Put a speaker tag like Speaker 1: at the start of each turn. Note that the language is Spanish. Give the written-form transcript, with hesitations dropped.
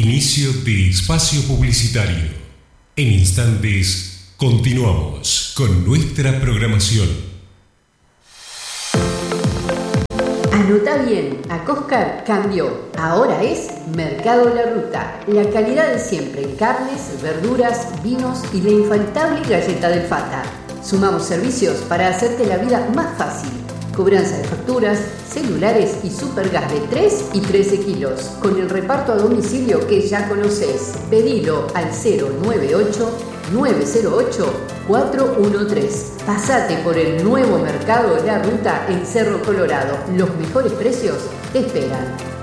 Speaker 1: Inicio de espacio publicitario. En instantes continuamos con nuestra programación.
Speaker 2: Anota bien, Acoscar cambió. Ahora es Mercado La Ruta. La calidad de siempre en carnes, verduras, vinos y la infaltable galleta del Fata. Sumamos servicios para hacerte la vida más fácil. Cobranza de facturas, celulares y supergas de 3 y 13 kilos. Con el reparto a domicilio que ya conoces. Pedilo al 098-908-413. Pasate por el nuevo Mercado La Ruta en Cerro Colorado. Los mejores precios te esperan.